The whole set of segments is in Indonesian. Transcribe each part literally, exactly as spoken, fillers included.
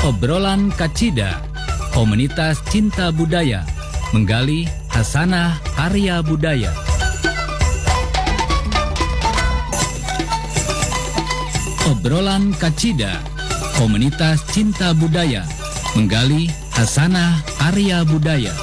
Obrolan Kacida, komunitas cinta budaya, menggali hasanah karya budaya. Obrolan Kacida, komunitas cinta budaya, menggali hasanah karya budaya.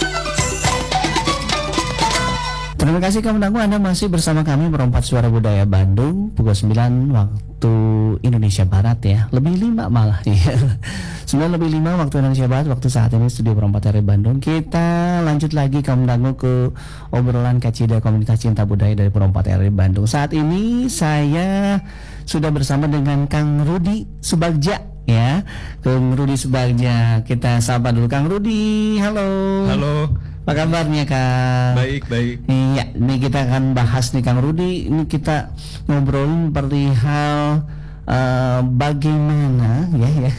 Terima kasih kamu menunggu, Anda masih bersama kami Perompak Suara Budaya Bandung pukul sembilan waktu Indonesia Barat ya. Lebih lima malah ya. sembilan lebih lima waktu Indonesia Barat, waktu saat ini studio Perompak R Bandung. Kita lanjut lagi kamu menunggu ke obrolan Kacida komunitas cinta budaya dari Perompak R Bandung. Saat ini saya sudah bersama dengan Kang Rudi Subagja ya. Kang Rudi Subagja. Kita sapa dulu Kang Rudi. Halo. Halo. Apa kabarnya Kang? Baik, baik. Iya, ini kita akan bahas nih Kang Rudi. Ini kita ngobrolin perihal uh, bagaimana ya ya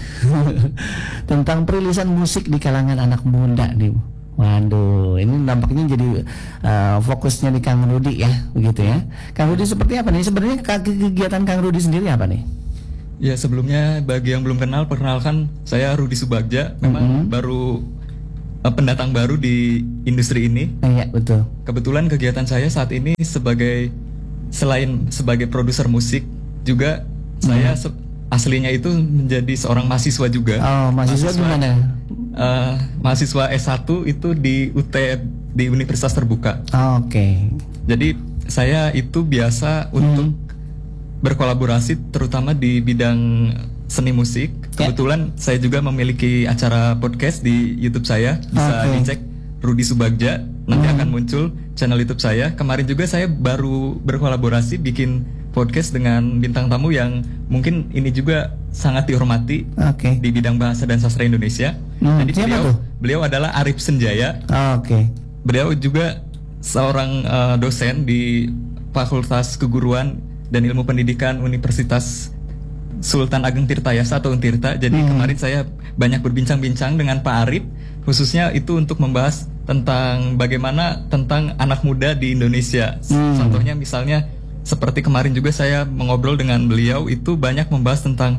tentang perilisan musik di kalangan anak muda nih. Waduh, ini nampaknya jadi uh, fokusnya di Kang Rudi ya, begitu ya. Kang Rudi seperti apa nih? Sebenarnya kegiatan Kang Rudi sendiri apa nih? Ya, sebelumnya bagi yang belum kenal, perkenalkan saya Rudi Subagja. Memang mm-hmm. baru uh, pendatang baru di industri ini. Iya, betul. Kebetulan kegiatan saya saat ini sebagai selain sebagai produser musik, juga mm-hmm. saya se- aslinya itu menjadi seorang mahasiswa juga. Oh, mahasiswa di mana? Uh, mahasiswa S satu itu di U T di Universitas Terbuka. Oh, Oke. Okay. Jadi saya itu biasa untuk hmm. berkolaborasi terutama di bidang seni musik. Kebetulan yeah. saya juga memiliki acara podcast di YouTube saya, bisa okay. dicek Rudi Subagja. Nanti hmm. akan muncul channel YouTube saya. Kemarin juga saya baru berkolaborasi bikin podcast dengan bintang tamu yang mungkin ini juga sangat dihormati okay. di bidang bahasa dan sastra Indonesia. Hmm, Jadi beliau, beliau adalah Arif Senjaya. Oh, Oke. Okay. Beliau juga seorang uh, dosen di Fakultas Keguruan dan Ilmu Pendidikan Universitas Sultan Ageng Tirtayasa atau Untirta. Jadi hmm. kemarin saya banyak berbincang-bincang dengan Pak Arif, khususnya itu untuk membahas tentang bagaimana tentang anak muda di Indonesia. Hmm. Contohnya misalnya seperti kemarin juga saya mengobrol dengan beliau, itu banyak membahas tentang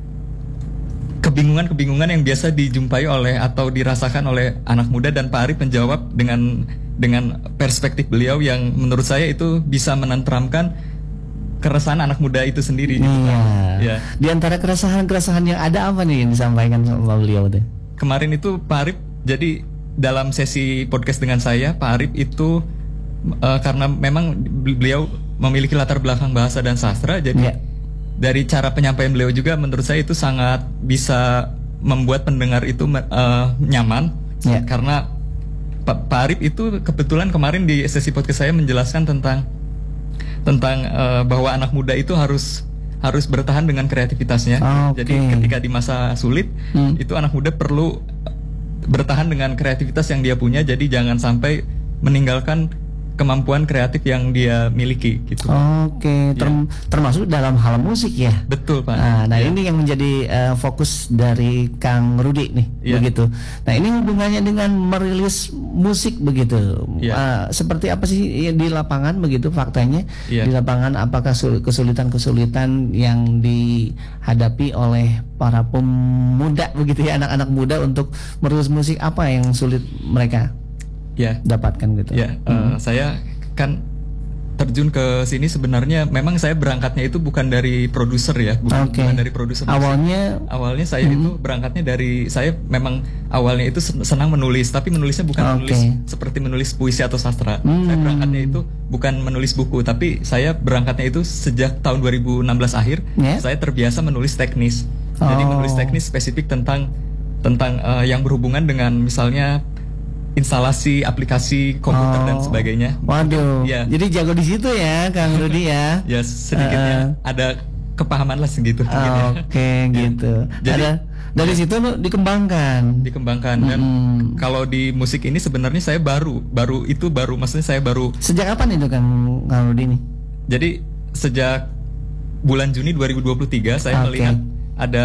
kebingungan-kebingungan yang biasa dijumpai oleh atau dirasakan oleh anak muda, dan Pak Arif menjawab dengan dengan perspektif beliau yang menurut saya itu bisa menenteramkan keresahan anak muda itu sendiri. Iya. Gitu, ya. Di antara keresahan-keresahan yang ada apa nih yang disampaikan sama beliau deh? Kemarin itu Pak Arif, jadi dalam sesi podcast dengan saya, Pak Arif itu uh, karena memang beliau memiliki latar belakang bahasa dan sastra, jadi yeah. dari cara penyampaian beliau juga menurut saya itu sangat bisa membuat pendengar itu uh, nyaman. Yeah. Karena Pak, Pak Arif itu kebetulan kemarin di sesi podcast saya menjelaskan tentang tentang uh, bahwa anak muda itu harus harus bertahan dengan kreativitasnya. Oh, okay. Jadi ketika di masa sulit hmm. itu anak muda perlu bertahan dengan kreativitas yang dia punya. Jadi jangan sampai meninggalkan kemampuan kreatif yang dia miliki gitu. Oke, Term- ya. termasuk dalam hal musik ya. Betul Pak. Nah, nah ya. ini yang menjadi uh, fokus dari Kang Rudi nih, ya. begitu. Nah ini hubungannya dengan merilis musik begitu. Ya. Uh, seperti apa sih di lapangan begitu faktanya? Ya. Di lapangan apakah kesulitan-kesulitan yang dihadapi oleh para pemuda begitu ya, anak-anak muda untuk merilis musik, apa yang sulit mereka ya dapatkan gitu. Ya, hmm. uh, saya kan terjun ke sini sebenarnya memang saya berangkatnya itu bukan dari produser ya, bukan, okay. bukan dari produser. Awalnya awalnya saya hmm. itu berangkatnya dari saya memang awalnya itu senang menulis, tapi menulisnya bukan okay. menulis seperti menulis puisi atau sastra. Hmm. Saya berangkatnya itu bukan menulis buku, tapi saya berangkatnya itu sejak tahun dua ribu enam belas akhir yeah. saya terbiasa menulis teknis. Oh. Jadi menulis teknis spesifik tentang tentang uh, yang berhubungan dengan misalnya instalasi aplikasi komputer oh. dan sebagainya. Waduh. Ya. Jadi jago di situ ya, Kang Rudi ya. Ya sedikitnya uh. ada kepahaman lah segitu. Oh, Oke, okay, ya. gitu. Jadi ada, dari situ dikembangkan. Dikembangkan dan hmm. kalau di musik ini sebenarnya saya baru, baru itu baru maksudnya saya baru. Sejak kapan itu Kang Kang Rudi ini? Jadi sejak bulan Juni dua ribu dua puluh tiga saya okay. melihat ada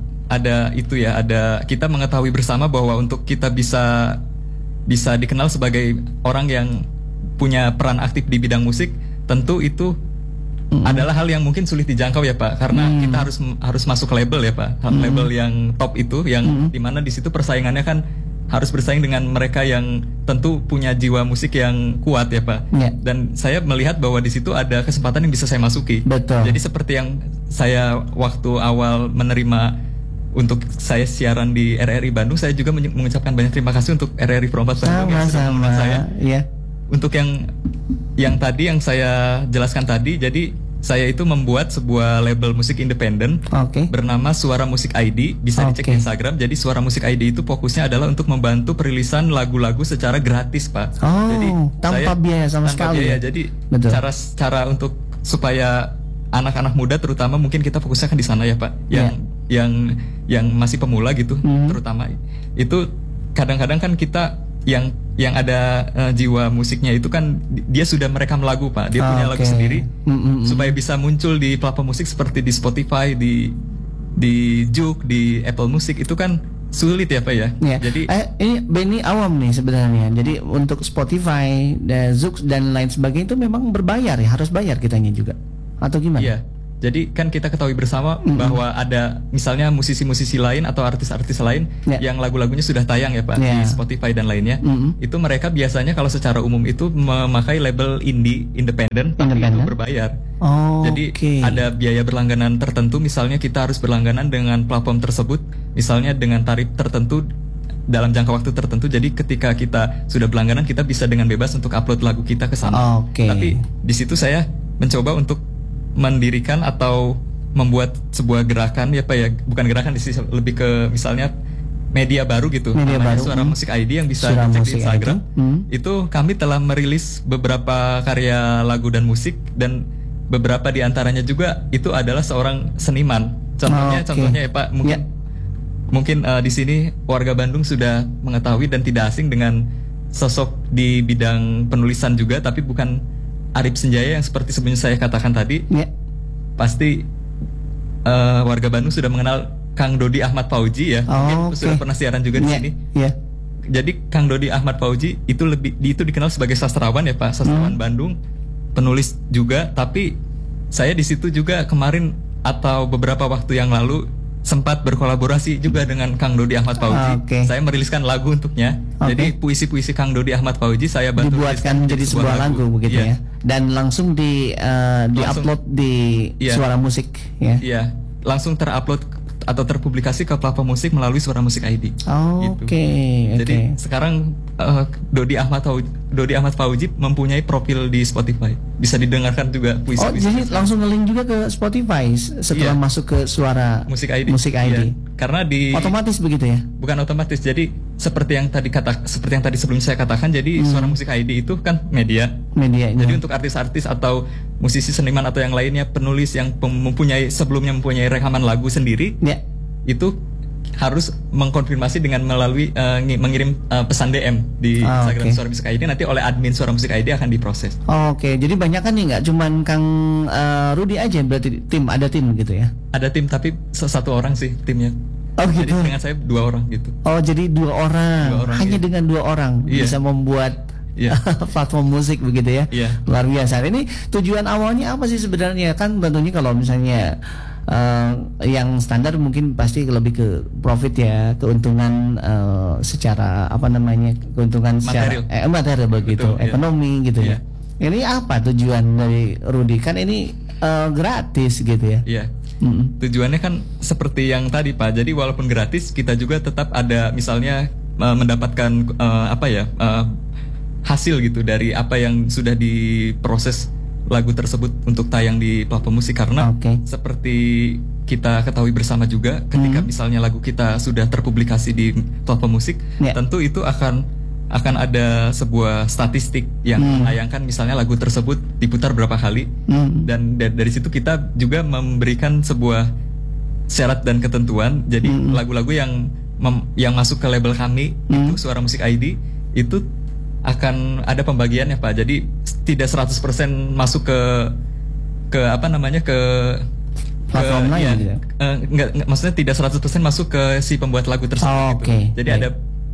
ada itu ya, ada kita mengetahui bersama bahwa untuk kita bisa bisa dikenal sebagai orang yang punya peran aktif di bidang musik, tentu itu mm-hmm. adalah hal yang mungkin sulit dijangkau ya Pak, karena mm. kita harus harus masuk label ya Pak, mm. label yang top itu, yang mm. dimana di situ persaingannya kan harus bersaing dengan mereka yang tentu punya jiwa musik yang kuat ya Pak. Yeah. Dan saya melihat bahwa di situ ada kesempatan yang bisa saya masuki. Betul. Jadi seperti yang saya waktu awal menerima untuk saya siaran di R R I Bandung, saya juga mengucapkan banyak terima kasih untuk R R I Perempat Bandung yang sudah mengundang saya. Yeah. Untuk yang yang tadi yang saya jelaskan tadi, jadi saya itu membuat sebuah label musik independen okay. bernama Suara Musik I D, bisa okay. dicek di Instagram. Jadi Suara Musik I D itu fokusnya adalah untuk membantu perilisan lagu-lagu secara gratis Pak. Oh, jadi tanpa saya, biaya sama tanpa sekali. Biaya. Jadi Betul. cara cara untuk supaya anak-anak muda terutama mungkin kita fokusnya kan di sana ya Pak, yang yeah. yang yang masih pemula gitu, mm. terutama itu kadang-kadang kan kita yang yang ada uh, jiwa musiknya itu kan dia sudah merekam lagu Pak, dia oh, punya okay. lagu sendiri, mm-hmm. supaya bisa muncul di platform musik seperti di Spotify, di di Juk, di Apple Music itu kan sulit ya Pak ya. Yeah. Jadi eh, ini Benny awam nih sebenarnya. Jadi untuk Spotify, Juk dan lain sebagainya itu memang berbayar ya, harus bayar kitanya juga. Atau gimana? Iya, jadi kan kita ketahui bersama mm-hmm. bahwa ada misalnya musisi-musisi lain atau artis-artis lain yeah. yang lagunya sudah tayang ya Pak yeah. di Spotify dan lainnya. Mm-hmm. Itu mereka biasanya kalau secara umum itu memakai label indie, independen, tapi itu berbayar. Oh, jadi okay. ada biaya berlangganan tertentu, misalnya kita harus berlangganan dengan platform tersebut, misalnya dengan tarif tertentu dalam jangka waktu tertentu. Jadi ketika kita sudah berlangganan, kita bisa dengan bebas untuk upload lagu kita ke sana. Okay. Tapi di situ saya mencoba untuk mendirikan atau membuat sebuah gerakan ya Pak ya, bukan gerakan di sini, lebih ke misalnya media baru gitu, media namanya baru. Suara hmm. Musik I D yang bisa Suara dicek di Instagram. Hmm. Itu kami telah merilis beberapa karya lagu dan musik, dan beberapa di antaranya juga itu adalah seorang seniman. Contohnya, oh, okay. contohnya ya Pak, mungkin yeah. mungkin uh, di sini warga Bandung sudah mengetahui dan tidak asing dengan sosok di bidang penulisan juga, tapi bukan Arif Senjaya yang seperti sebelumnya saya katakan tadi. Yeah. Pasti uh, warga Bandung sudah mengenal Kang Dodi Ahmad Fauji ya. Oh, mungkin okay. sudah pernah siaran juga yeah. di sini. Yeah. Jadi Kang Dodi Ahmad Fauji itu lebih itu dikenal sebagai sastrawan ya Pak, sastrawan hmm. Bandung, penulis juga. Tapi saya di situ juga kemarin atau beberapa waktu yang lalu sempat berkolaborasi juga dengan Kang Dodi Ahmad Fauji. Okay. Saya meriliskan lagu untuknya. Okay. Jadi puisi-puisi Kang Dodi Ahmad Fauji saya bantu dibuatkan menjadi sebuah lagu, lagu begitu yeah. ya. Dan langsung di uh, di-upload di yeah. Suara Musik ya. Iya, yeah. langsung terupload atau terpublikasi ke platform musik melalui Suara Musik I D. Oh, gitu. Oke. Okay. Jadi okay. sekarang uh, Dodi Ahmad Fauji, Dodi Ahmad Fauji mempunyai profil di Spotify. Bisa didengarkan juga puisi. Oh, jadi langsung nge-link juga ke Spotify setelah yeah. masuk ke Suara Musik I D. Musik I D. Yeah. Karena di otomatis begitu ya? Bukan otomatis. Jadi seperti yang tadi kata seperti yang tadi sebelum saya katakan, jadi hmm. Suara Musik I D itu kan media. Media. Jadi untuk artis-artis atau musisi seniman atau yang lainnya, penulis yang mempunyai sebelumnya mempunyai rekaman lagu sendiri, yeah. itu harus mengkonfirmasi dengan melalui uh, mengirim uh, pesan D M di oh, Instagram okay. Suara Musik I D, nanti oleh admin Suara Musik I D akan diproses. Oh, Oke, okay. Jadi banyak kan nih, nggak cuman Kang uh, Rudi aja, berarti tim ada tim gitu ya? Ada tim, tapi satu orang sih timnya. Oh gitu. Jadi dengan saya dua orang gitu. Oh jadi dua orang, dua orang hanya iya. dengan dua orang yeah. bisa membuat yeah. platform musik begitu ya? Yeah. Luar biasa. Ini tujuan awalnya apa sih sebenarnya? Kan tentunya kalau misalnya Uh, yang standar mungkin pasti lebih ke profit ya, keuntungan uh, secara apa namanya, keuntungan material. secara eh, material begitu. Betul, ekonomi yeah. gitu yeah. ya. Ini apa tujuan dari Rudi? Kan ini uh, gratis gitu ya. Iya. Yeah. Mm-hmm. Tujuannya kan seperti yang tadi Pak. Jadi walaupun gratis, kita juga tetap ada misalnya uh, mendapatkan uh, apa ya uh, hasil gitu dari apa yang sudah diproses lagu tersebut untuk tayang di platform musik. Karena okay. seperti kita ketahui bersama juga, ketika hmm. misalnya lagu kita sudah terpublikasi di platform musik, yeah. tentu itu akan akan ada sebuah statistik yang hmm. menayangkan misalnya lagu tersebut diputar berapa kali, hmm. dan da- dari situ kita juga memberikan sebuah syarat dan ketentuan. Jadi hmm. lagu-lagu yang mem- yang masuk ke label kami hmm. itu Suara Musik I D itu akan ada pembagiannya Pak. Jadi tidak seratus persen masuk ke ke apa namanya ke platform lain ya, gitu. Uh, enggak, enggak, maksudnya tidak seratus persen masuk ke si pembuat lagu tersebut oh, gitu. Okay. Jadi okay. ada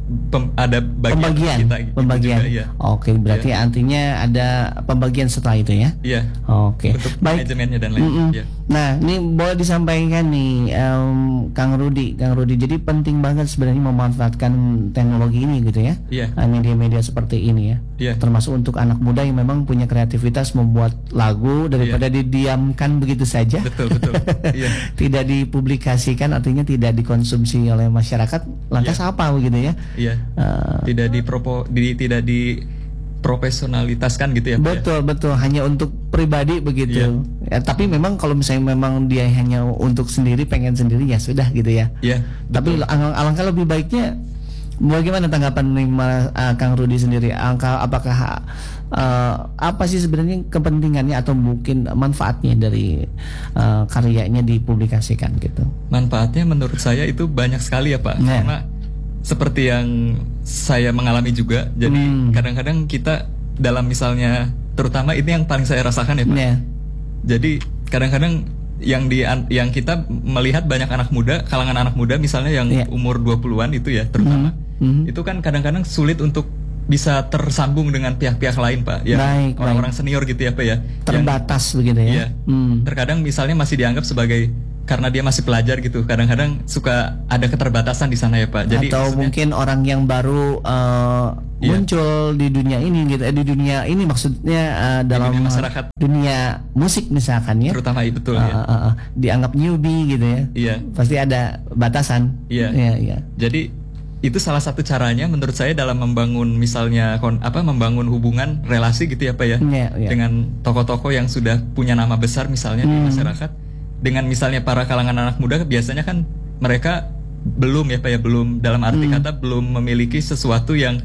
pem, ada bagian pembagian kita gitu pembagian juga, iya. Oke, berarti Iya. artinya ada pembagian setelah itu ya. Iya. Oke, Untuk baik. manajemennya dan lain. Mm-mm. Iya. Nah, ini boleh disampaikan nih, em, Kang Rudi, Kang Rudi. Jadi penting banget sebenarnya memanfaatkan teknologi ini gitu ya. Iya. Eh, media-media seperti ini ya. Iya. Termasuk untuk anak muda yang memang punya kreativitas membuat lagu daripada Iya. didiamkan begitu saja. Betul betul. Iya. Tidak dipublikasikan, artinya tidak dikonsumsi oleh masyarakat. Lantas Iya. apa begitu ya? Iya. Eh, Tidak dipropo di tidak di profesionalitaskan gitu ya. Pak, ya? Betul betul hanya untuk pribadi begitu. Ya, tapi memang kalau misalnya memang dia hanya untuk sendiri, pengen sendiri ya sudah gitu ya. Iya. Tapi betul. alang- alangkah lebih baiknya, bagaimana tanggapan nih Mas, uh, Kang Rudi sendiri? Angka apakah uh, apa sih sebenarnya kepentingannya atau mungkin manfaatnya dari uh, karyanya dipublikasikan gitu? Manfaatnya menurut saya itu banyak sekali ya Pak. Nah. Karena seperti yang saya mengalami juga. Jadi Hmm. kadang-kadang kita dalam misalnya, terutama ini yang paling saya rasakan ya Pak. Ya. Jadi kadang-kadang yang di yang kita melihat banyak anak muda, kalangan anak muda misalnya yang Ya. umur dua puluhan itu ya terutama. Hmm. Itu kan kadang-kadang sulit untuk bisa tersambung dengan pihak-pihak lain Pak. Yang Baik, orang-orang senior gitu ya Pak ya. Yang- Terbatas begitu ya. Iya. Hmm. Terkadang misalnya masih dianggap sebagai karena dia masih pelajar gitu. Kadang-kadang suka ada keterbatasan di sana ya Pak. Jadi atau maksudnya- mungkin orang yang baru uh, Iya. muncul di dunia ini gitu, eh, di dunia ini maksudnya uh, dalam dunia masyarakat. dunia musik misalkan ya, terutama itu betul Uh, ya. uh, uh, uh, dianggap newbie gitu ya. Iya. Pasti ada batasan. Iya. Iya, iya. Jadi itu salah satu caranya menurut saya dalam membangun misalnya kon, apa membangun hubungan relasi gitu ya Pak ya. Iya, iya. Dengan tokoh-tokoh yang sudah punya nama besar misalnya di Hmm. masyarakat. Dengan misalnya para kalangan anak muda biasanya kan mereka belum ya Pak ya, belum dalam arti Hmm. kata belum memiliki sesuatu yang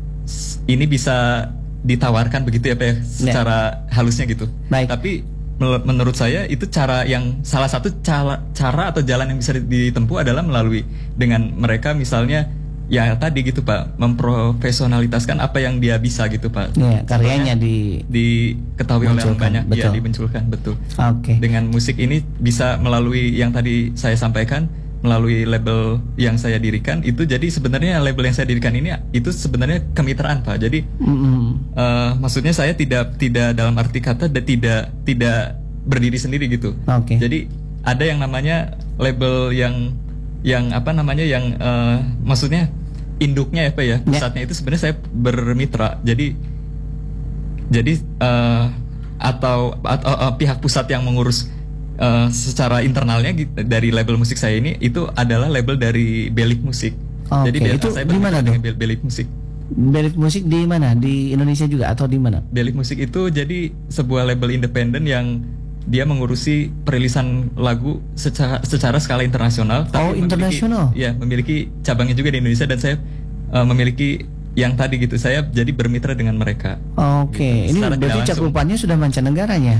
s- ini bisa ditawarkan begitu ya Pak ya, secara halusnya gitu. Baik. Tapi mel- menurut saya itu cara yang salah satu cara, cara atau jalan yang bisa ditempuh adalah melalui dengan mereka misalnya ya tadi gitu Pak, memprofesionalitaskan apa yang dia bisa gitu Pak. Iya, karyanya Contohnya, di diketahui oleh orang munculkan, banyak, ya betul. dimunculkan betul. Oke. Dengan musik ini bisa melalui yang tadi saya sampaikan, melalui label yang saya dirikan itu, jadi sebenarnya label yang saya dirikan ini itu sebenarnya kemitraan Pak. Jadi Mm-mm. eh, maksudnya saya tidak tidak dalam arti kata da- tidak tidak berdiri sendiri gitu. Oke. Jadi ada yang namanya label yang yang apa namanya yang eh, maksudnya induknya ya Pak ya, pusatnya itu sebenarnya saya bermitra. Jadi jadi eh, atau atau eh, pihak pusat yang mengurus eh, secara internalnya gitu, dari label musik saya ini itu adalah label dari Belik Musik. Oke, Jadi dia- itu saya di mana bermitra dengan tuh? Bel- Belik Musik. Belik Musik di mana? Di Indonesia juga atau di mana? Belik Musik itu jadi sebuah label independen yang dia mengurusi perilisan lagu secara secara skala internasional. Oh, memiliki- internasional? Ya, memiliki cabangnya juga di Indonesia dan saya eh, memiliki yang tadi gitu. Saya jadi bermitra dengan mereka. Oke, Gitu. ini Secara tidak berarti langsung. cakupannya sudah mancanegaranya.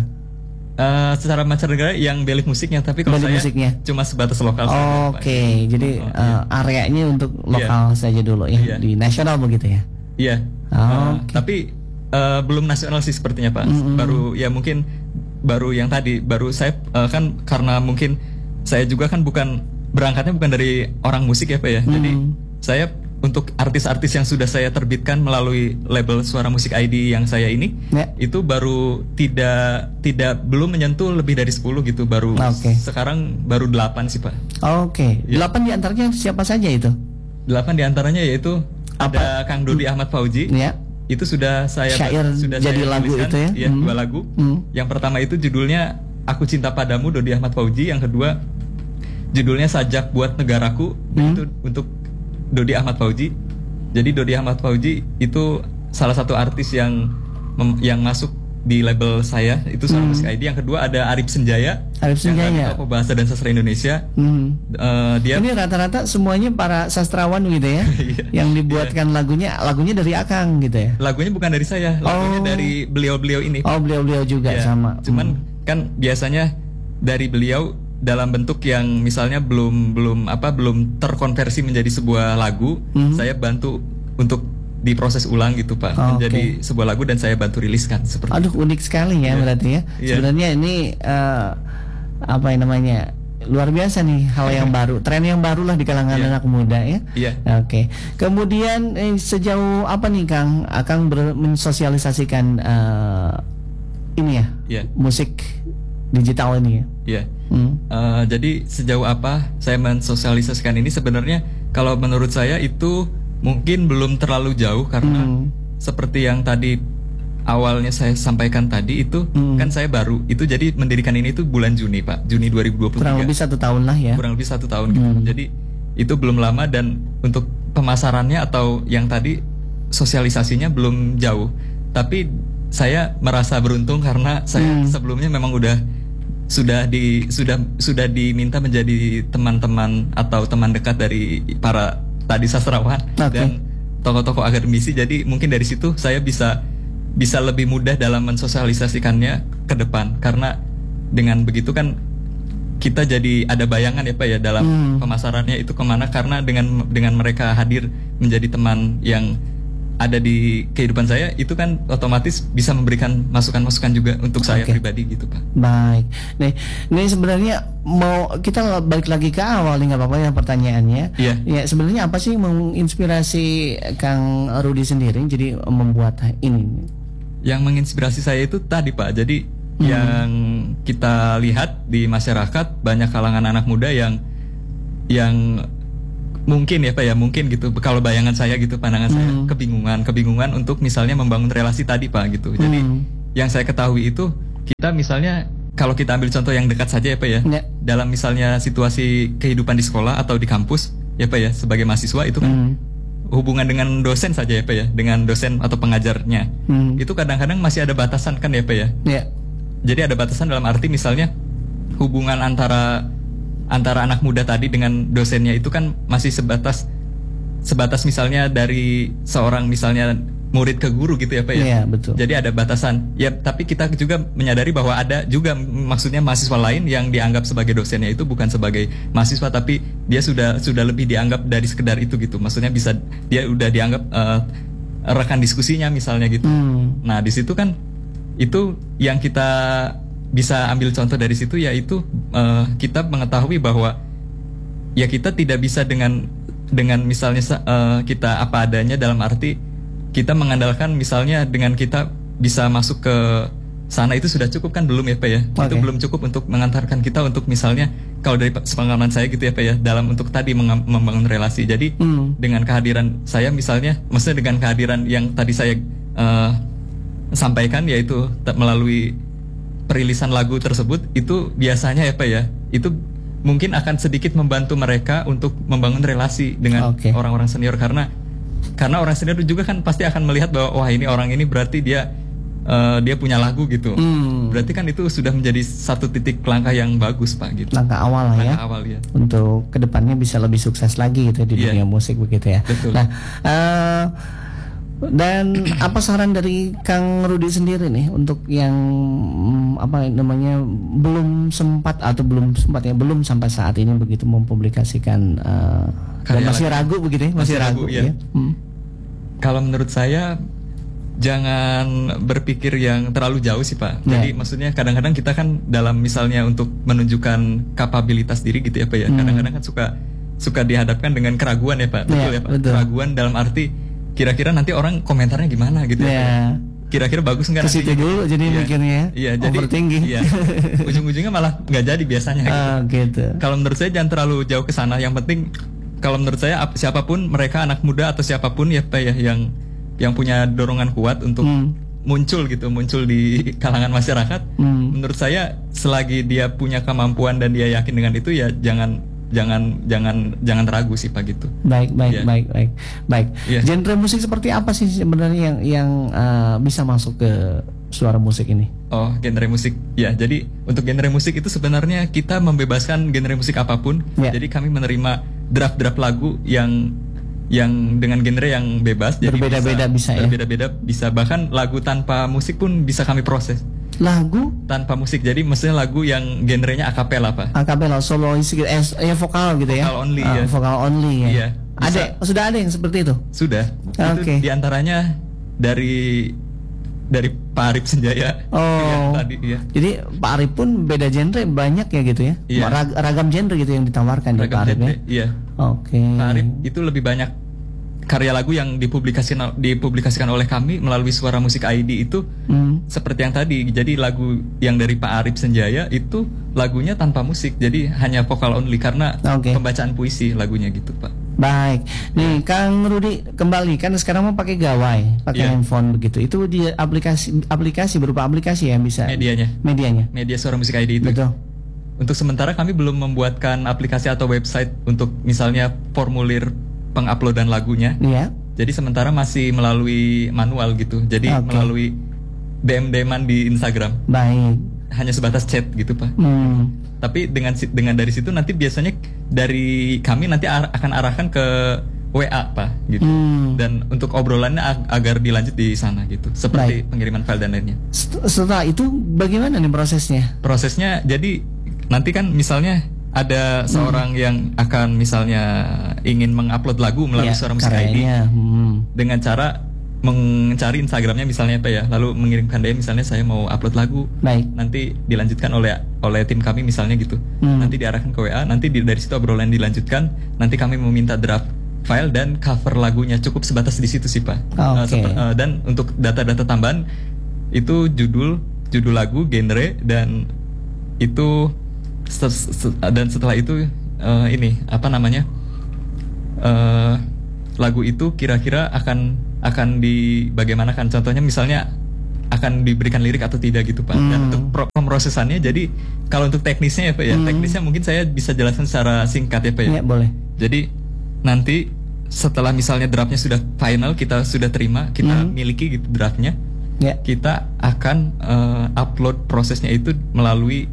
Eh, secara mancanegara yang Belik Musiknya, tapi kalau Belik saya musiknya. cuma sebatas lokal saja, Pak. Oke, jadi Oh, eh, areanya untuk lokal saja dulu ya, Iya. di nasional begitu ya. Iya. Oh, Eh, oke. Tapi eh, belum nasional sih sepertinya Pak. Mm-mm. Baru ya mungkin baru yang tadi baru saya eh, kan karena mungkin saya juga kan bukan berangkatnya bukan dari orang musik ya Pak ya. Jadi Mm. saya untuk artis-artis yang sudah saya terbitkan melalui label Suara Musik I D yang saya ini Ya. itu baru tidak tidak belum menyentuh lebih dari sepuluh gitu, baru Oke. sekarang baru delapan sih Pak. Oke, Iya. delapan diantaranya siapa saja itu? Delapan diantaranya yaitu ada Kang Dodi Ahmad Fauji. Ya. Itu sudah saya Syair sudah jadi saya lagu tuliskan, itu ya? iya, Hmm. dua lagu. Hmm. Yang pertama itu judulnya Aku Cinta Padamu, Dodi Ahmad Fauji. Yang kedua judulnya Sajak Buat Negaraku, Hmm. itu untuk Dodi Ahmad Fauji. Jadi Dodi Ahmad Fauji itu salah satu artis yang mem- yang masuk di label saya, itu Suara Hmm. Musik I D. Yang kedua ada Arif Senjaya. Arif yang Senjaya. tadi tokoh bahasa dan sastra Indonesia. Hmm. Eh, dia Ini rata-rata semuanya para sastrawan gitu ya, Iya. yang dibuatkan lagunya, lagunya dari Akang gitu ya. lagunya bukan dari saya, lagunya Oh. dari beliau-beliau ini. Oh, beliau-beliau juga Ya, sama. Cuman Hmm. kan biasanya dari beliau dalam bentuk yang misalnya belum belum apa belum terkonversi menjadi sebuah lagu, Mhm. saya bantu untuk diproses ulang gitu Pak, Oh, menjadi sebuah lagu dan saya bantu riliskan seperti Aduh, unik sekali ya Iya. berarti ya. Iya. Sebenarnya ini eh, apa yang namanya? luar biasa nih, hal yang baru, tren yang baru lah di kalangan yeah. anak muda ya. Iya. Oke. Okay. Kemudian eh, sejauh apa nih Kang Akang ber- mensosialisasikan uh, ini ya, yeah. musik digital ini ya? Iya. Yeah. Hmm. Uh, jadi sejauh apa saya mensosialisasikan ini sebenarnya kalau menurut saya itu mungkin belum terlalu jauh karena hmm. seperti yang tadi awalnya saya sampaikan tadi itu hmm. kan saya baru itu jadi mendirikan ini itu bulan Juni Pak, Juni dua ribu dua puluh tiga. Kurang lebih satu tahun lah ya. Kurang lebih satu tahun gitu. Hmm. Jadi itu belum lama dan untuk pemasarannya atau yang tadi sosialisasinya belum jauh. Tapi saya merasa beruntung karena saya hmm. sebelumnya memang udah sudah di sudah sudah diminta menjadi teman-teman atau teman dekat dari para tadi sastrawan okay. dan tokoh-tokoh akademisi. Jadi mungkin dari situ saya bisa bisa lebih mudah dalam mensosialisasikannya ke depan karena dengan begitu kan kita jadi ada bayangan ya Pak ya dalam hmm. pemasarannya itu kemana karena dengan dengan mereka hadir menjadi teman yang ada di kehidupan saya itu kan otomatis bisa memberikan masukan-masukan juga untuk saya okay. pribadi gitu Pak. Baik, nih, nih sebenarnya mau kita balik lagi ke awal nih nggak apa-apa ya pertanyaannya. Iya. Yeah. Ya sebenarnya apa sih menginspirasi Kang Rudy sendiri jadi membuat ini? Yang menginspirasi saya itu tadi Pak. Jadi hmm. yang kita lihat di masyarakat banyak kalangan anak muda yang yang mungkin ya Pak ya mungkin gitu kalau bayangan saya gitu pandangan hmm. saya kebingungan kebingungan untuk misalnya membangun relasi tadi Pak gitu. Jadi hmm. yang saya ketahui itu kita misalnya kalau kita ambil contoh yang dekat saja ya Pak ya, ya. Dalam misalnya situasi kehidupan di sekolah atau di kampus ya Pak ya sebagai mahasiswa itu kan hmm. hubungan dengan dosen saja ya Pak ya dengan dosen atau pengajarnya hmm. itu kadang-kadang masih ada batasan kan ya Pak ya. Ya. Jadi ada batasan dalam arti misalnya hubungan antara antara anak muda tadi dengan dosennya itu kan masih sebatas sebatas misalnya dari seorang misalnya murid ke guru gitu ya Pak ya. Iya, betul. Jadi ada batasan. Ya, tapi kita juga menyadari bahwa ada juga maksudnya mahasiswa lain yang dianggap sebagai dosennya itu bukan sebagai mahasiswa tapi dia sudah sudah lebih dianggap dari sekedar itu gitu. Maksudnya bisa dia udah dianggap uh, rekan diskusinya misalnya gitu. Hmm. Nah, di situ kan itu yang kita bisa ambil contoh dari situ yaitu uh, kita mengetahui bahwa ya kita tidak bisa dengan dengan misalnya uh, kita apa adanya dalam arti kita mengandalkan misalnya dengan kita bisa masuk ke sana itu sudah cukup kan belum ya Pak ya. Okay. Itu belum cukup untuk mengantarkan kita untuk misalnya kalau dari pengalaman saya gitu ya Pak ya dalam untuk tadi membangun relasi. Jadi hmm. dengan kehadiran saya misalnya maksudnya dengan kehadiran yang tadi saya uh, sampaikan yaitu melalui perilisan lagu tersebut itu biasanya ya Pak ya itu mungkin akan sedikit membantu mereka untuk membangun relasi dengan okay. orang-orang senior karena karena orang senior juga kan pasti akan melihat bahwa wah ini orang ini berarti dia uh, dia punya lagu gitu hmm. berarti kan itu sudah menjadi satu titik langkah yang bagus Pak gitu langkah awal lah ya, awal, ya untuk kedepannya bisa lebih sukses lagi gitu di yeah. dunia musik begitu ya. Betul. Nah uh, dan apa saran dari Kang Rudy sendiri nih untuk yang apa namanya belum sempat atau belum sempat ya belum sampai saat ini begitu mempublikasikan uh, dan masih lagi. ragu begitu ya masih, masih ragu, ragu ya. ya. Hmm. Kalau menurut saya jangan berpikir yang terlalu jauh sih Pak. Jadi yeah. maksudnya kadang-kadang kita kan dalam misalnya untuk menunjukkan kapabilitas diri gitu ya Pak ya. Hmm. Kadang-kadang kan suka suka dihadapkan dengan keraguan ya Pak. Betul yeah, ya Pak. Betul. Keraguan dalam arti kira-kira nanti orang komentarnya gimana gitu yeah. ya. Kira-kira bagus nggak nanti? Kesitu dulu jadi iya. mikirnya. Iya, jadi overthinking. Iya. Ujung-ujungnya malah nggak jadi biasanya. Gitu. Oh, gitu. Kalau menurut saya jangan terlalu jauh ke sana. Yang penting kalau menurut saya siapapun mereka anak muda atau siapapun ya Pak ya yang yang punya dorongan kuat untuk hmm. muncul gitu, muncul di kalangan masyarakat. Hmm. Menurut saya selagi dia punya kemampuan dan dia yakin dengan itu ya jangan jangan jangan jangan ragu sih Pak gitu. Baik baik yeah. baik baik baik. Yeah. Genre musik seperti apa sih sebenarnya yang yang uh, bisa masuk ke suara musik ini? Oh, genre musik. Ya, jadi untuk genre musik itu sebenarnya kita membebaskan genre musik apapun. Yeah. Jadi kami menerima draft-draft lagu yang yang dengan genre yang bebas. Berbeda-beda bisa, bisa ya. Berbeda-beda bisa bahkan lagu tanpa musik pun bisa kami proses. Lagu tanpa musik, jadi maksudnya lagu yang genrenya akapela Pak. Akapela, solois gitu, eh, ya vokal gitu ya. Vokal only uh, ya. Vokal only ya. Iya. Ada, sudah ada yang seperti itu. Sudah. Oke. Okay. Diantaranya dari dari Pak Arif Senjaya. Oh. Yang tadi ya. Jadi Pak Arif pun beda genre banyak ya gitu ya. Iya. Rag- ragam genre gitu yang ditawarkan di Pak Arif ya. Iya. Oke. Pak Arif itu lebih banyak karya lagu yang dipublikasikan dipublikasikan oleh kami melalui Suara Musik I D itu Hmm. seperti yang tadi. Jadi lagu yang dari Pak Arif Senjaya itu lagunya tanpa musik, jadi hanya vokal only karena Oke. pembacaan puisi lagunya gitu, Pak. Baik. Nih Kang Rudi kembali kan sekarang mau pakai gawai, pakai Iya. handphone begitu. Itu di aplikasi aplikasi berupa aplikasi ya bisa. Medianya, Medianya. media Suara Musik I D itu. Betul. Untuk sementara kami belum membuatkan aplikasi atau website untuk misalnya formulir penguploadan lagunya. Iya. Jadi sementara masih melalui manual gitu. Jadi Oke. melalui D M D M-an di Instagram. Baik. Hanya sebatas chat gitu, Pak. Hmm. Tapi dengan si- dengan dari situ nanti biasanya dari kami nanti ar- akan arahkan ke W A, Pak, gitu. Hmm. Dan untuk obrolannya ag- agar dilanjut di sana gitu. Seperti pengiriman file dan lainnya. Set- Setelah itu bagaimana nih prosesnya? Prosesnya jadi nanti kan misalnya ada seorang yang akan misalnya ingin mengupload lagu melalui Ya, Suara Musik I D karyanya. Hmm. dengan cara mencari Instagramnya misalnya apa ya, lalu mengirimkan D M misalnya saya mau upload lagu, Baik. nanti dilanjutkan oleh oleh tim kami misalnya gitu, Hmm. nanti diarahkan ke W A, nanti di- dari situ obrolan dilanjutkan, nanti kami meminta draft file dan cover lagunya, cukup sebatas di situ sih, Pak. Oh, Eh, oke. seper- eh, dan untuk data-data tambahan itu judul judul lagu, genre, dan itu se- se- dan setelah itu eh, ini apa namanya eh, lagu itu kira-kira akan akan di bagaimana kan, contohnya misalnya akan diberikan lirik atau tidak gitu, Pak. Dan Hmm. untuk pro- pemrosesannya, jadi kalau untuk teknisnya ya, Pak ya, Hmm. teknisnya mungkin saya bisa jelaskan secara singkat ya, Pak ya. Ya, boleh. Jadi nanti setelah misalnya draftnya sudah final, kita sudah terima, kita Hmm. miliki gitu draftnya, Ya. kita akan eh, upload prosesnya itu melalui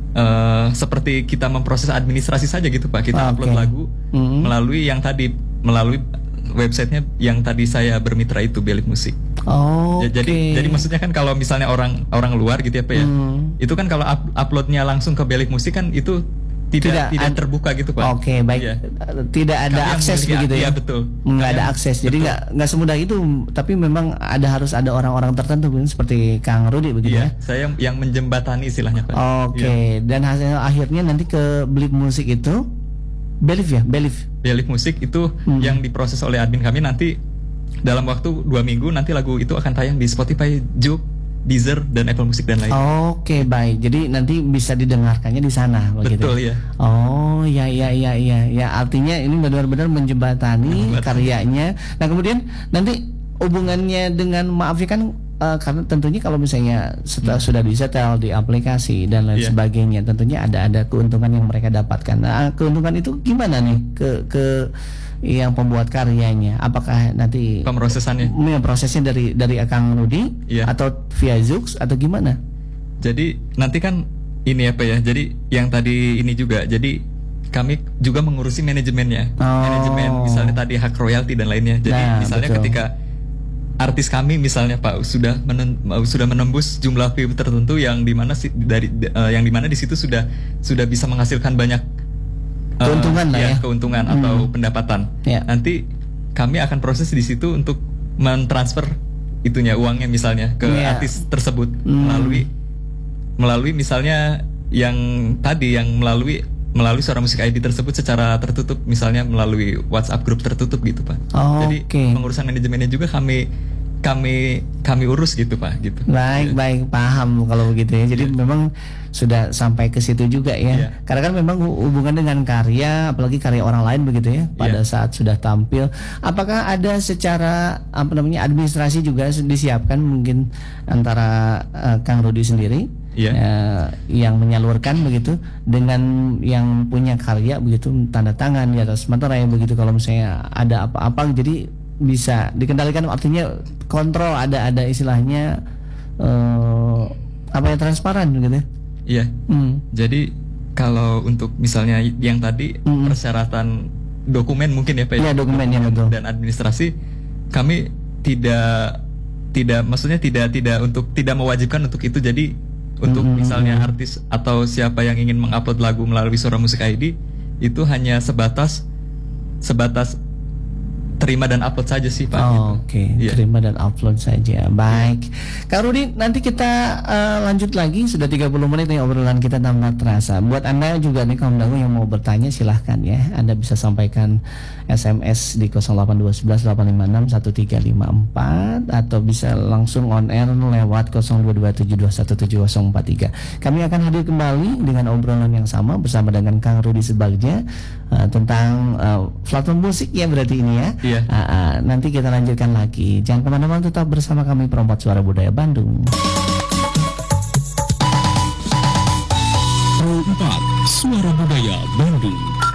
eh, seperti kita memproses administrasi saja gitu, Pak. Kita Ah, upload oke. lagu Hmm. melalui yang tadi melalui websitenya yang tadi saya bermitra itu, Belik Musik. Oh. Ya, jadi jadi maksudnya kan kalau misalnya orang orang luar gitu ya, Pak ya, Hmm. itu kan kalau up- uploadnya langsung ke Belik Musik kan itu tidak Tidak tidak, ad- terbuka gitu, Pak. Oke, baik. Iya. Tidak ada Kami yang akses memiliki- begitu ya. Iya, betul. Nggak Kami ada yang- akses. Jadi betul. nggak nggak semudah itu. Tapi memang ada harus ada orang-orang tertentu begitu, seperti Kang Rudi begitu Iya, ya. saya yang, yang menjembatani istilahnya, Pak. Oke. Iya. Dan hasil akhirnya nanti ke Belik Musik itu, Belif ya, Belif. Belik Musik itu Hmm. yang diproses oleh admin kami, nanti dalam waktu dua minggu nanti lagu itu akan tayang di Spotify, Juke, Deezer, dan Apple Music dan lain. Oke, baik. Jadi nanti bisa didengarkannya di sana begitu. Betul ya. Oh, ya ya ya ya. Ya, artinya ini benar-benar menjembatani Menjembatani. karyanya. Nah, kemudian nanti hubungannya dengan, maaf ya kan, eh, karena tentunya kalau misalnya setelah sudah disetel di aplikasi dan lain Iya. sebagainya, tentunya ada ada keuntungan yang mereka dapatkan. Nah, keuntungan itu gimana nih ke ke yang pembuat karyanya? Apakah nanti Pemrosesannya. ya, prosesnya dari dari Kang Rudi Iya. atau via Zoox atau gimana? Jadi nanti kan ini apa ya? Jadi yang tadi ini juga. Jadi kami juga mengurusi manajemennya. Oh. Manajemen misalnya tadi hak royalti dan lainnya. Jadi Nah, misalnya betul. ketika artis kami misalnya, Pak, sudah menen- sudah menembus jumlah view tertentu yang dimana si- dari eh, yang dimana di situ sudah sudah bisa menghasilkan banyak eh, Keuntungan lah ya. keuntungan Hmm. atau pendapatan. Ya. Nanti kami akan proses di situ untuk mentransfer itunya, uangnya misalnya ke Ya. artis tersebut Hmm. melalui melalui misalnya yang tadi yang melalui melalui Suara Musik I D tersebut secara tertutup, misalnya melalui WhatsApp grup tertutup gitu, Pak. Oh, Jadi oke. pengurusan manajemennya juga kami kami kami urus gitu, Pak, gitu. Baik, Ya. baik, paham kalau begitu ya. Jadi memang sudah sampai ke situ juga ya. Iya. Karena kan memang hu- hubungan dengan karya, apalagi karya orang lain begitu ya. Pada Iya. saat sudah tampil, apakah ada secara apa namanya administrasi juga disiapkan mungkin antara eh, Kang Rudi sendiri, Iya. eh, yang menyalurkan begitu dengan yang punya karya begitu, tanda tangan di atas materai begitu, kalau misalnya ada apa-apa jadi bisa dikendalikan, artinya kontrol, ada ada istilahnya eh, apa ya, transparan gitu. Iya. Hmm. Jadi kalau untuk misalnya yang tadi Mm-mm. persyaratan dokumen mungkin ya, Pak, Iya, dokumennya, betul. dan administrasi, kami tidak tidak maksudnya tidak tidak untuk tidak mewajibkan untuk itu. Jadi untuk Mm-mm. misalnya artis atau siapa yang ingin mengupload lagu melalui Suara Musik I D itu hanya sebatas sebatas terima dan upload saja sih Pak. Oh, gitu. Oke, okay. Iya. Terima dan upload saja. Baik, Kak Rudi, nanti kita uh, lanjut lagi. Sudah tiga puluh menit nih obrolan kita tanpa terasa. Buat Anda juga nih kaum dangu yang mau bertanya, silahkan ya. Anda bisa sampaikan S M S di nol delapan dua satu satu delapan lima enam satu tiga lima empat atau bisa langsung on air lewat nol dua dua tujuh dua satu tujuh nol empat tiga. Kami akan hadir kembali dengan obrolan yang sama bersama dengan Kang Rudi Subagja uh, tentang uh, platform musik ya berarti ini ya. Iya. Uh, uh, nanti kita lanjutkan lagi. Jangan kemana-mana, tetap bersama kami Perompak Suara Budaya Bandung. Perompak Suara Budaya Bandung.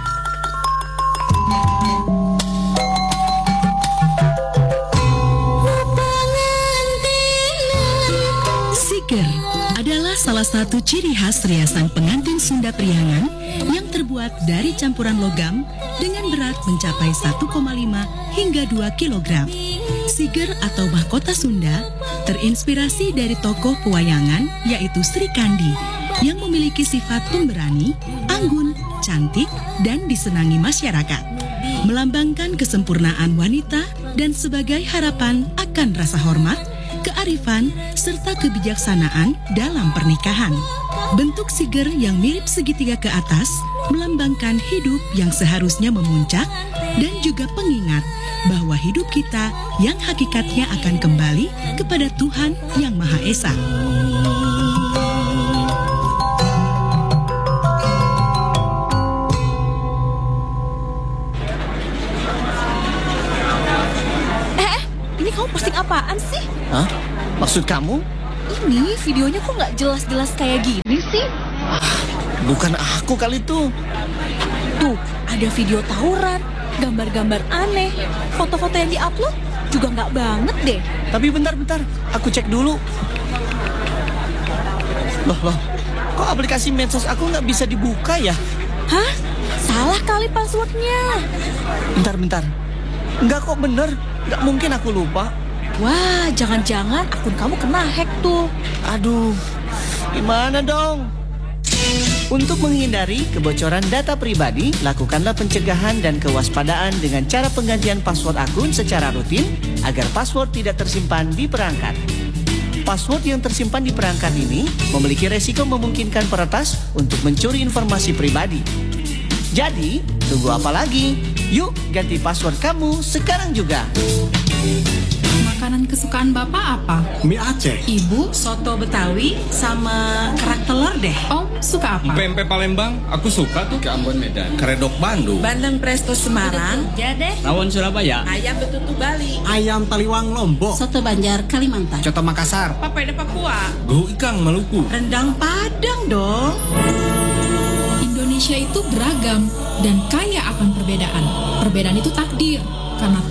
Siger adalah salah satu ciri khas riasan pengantin Sunda Priangan yang terbuat dari campuran logam dengan berat mencapai satu koma lima hingga dua kilogram. Siger atau mahkota Sunda terinspirasi dari tokoh pewayangan yaitu Sri Kandi yang memiliki sifat pemberani, anggun, cantik, dan disenangi masyarakat. Melambangkan kesempurnaan wanita dan sebagai harapan akan rasa hormat, kearifan, serta kebijaksanaan dalam pernikahan. Bentuk siger yang mirip segitiga ke atas melambangkan hidup yang seharusnya memuncak dan juga pengingat bahwa hidup kita yang hakikatnya akan kembali kepada Tuhan Yang Maha Esa. Eh, ini kamu posting apaan sih? Hah? Maksud kamu? Ini videonya kok nggak jelas-jelas kayak gini sih? Bukan aku kali itu. Tuh, ada video tawuran, gambar-gambar aneh, foto-foto yang diupload juga nggak banget deh. Tapi bentar-bentar, aku cek dulu. Loh, loh, kok aplikasi medsos aku nggak bisa dibuka ya? Hah? Salah kali passwordnya. Bentar-bentar. Enggak kok, bener. Nggak mungkin aku lupa. Wah, jangan-jangan akun kamu kena hack tuh. Aduh, gimana dong? Untuk menghindari kebocoran data pribadi, lakukanlah pencegahan dan kewaspadaan dengan cara penggantian password akun secara rutin agar password tidak tersimpan di perangkat. Password yang tersimpan di perangkat ini memiliki resiko memungkinkan peretas untuk mencuri informasi pribadi. Jadi, tunggu apa lagi? Yuk, ganti password kamu sekarang juga. Makanan kesukaan Bapak apa? Mie Aceh. Ibu, soto Betawi sama kerak telur deh. Om, suka apa? Pempek Palembang, aku suka tuh. Ke Ambon Medan. Keredok Bandung. Bandeng presto Semarang. Jade. Rawon Surabaya. Ayam betutu Bali. Ayam Taliwang Lombok. Soto Banjar Kalimantan. Coto Makassar. Papeda Papua. Gohu Ikang Maluku. Rendang Padang dong. Indonesia itu beragam dan kaya akan perbedaan. Perbedaan itu takdir, karena